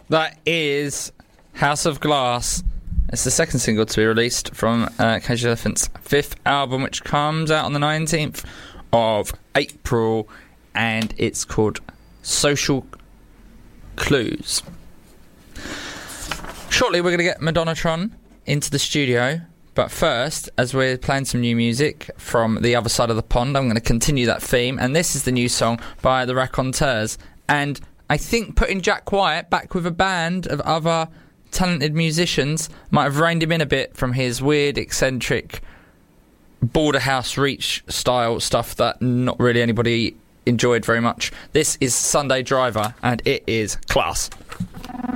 That is House of Glass. It's the second single to be released from Cage the Elephant's fifth album, which comes out on the 19th of April, and it's called Social Clues. Shortly, we're going to get Madonnatron into the studio. But first, as we're playing some new music from the other side of the pond, I'm going to continue that theme. And this is the new song by the Raconteurs. And I think putting Jack White back with a band of other talented musicians might have reined him in a bit from his weird, eccentric, Border House Reach style stuff that not really anybody enjoyed very much. This is Sunday Driver, and it is class.